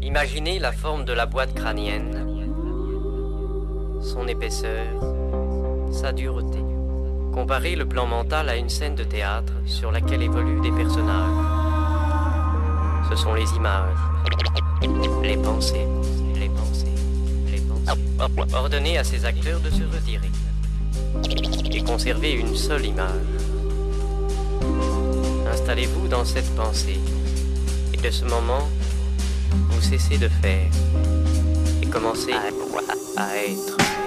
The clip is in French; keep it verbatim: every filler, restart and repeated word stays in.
Imaginez la forme de la boîte crânienne, son épaisseur, sa dureté. Comparez le plan mental à une scène de théâtre sur laquelle évoluent des personnages. Ce sont les images, les pensées, les pensées, les pensées. Ordonnez à ces acteurs de se retirer et conservez une seule image. Installez-vous dans cette pensée et de ce moment, vous cessez de faire et commencez à, à être.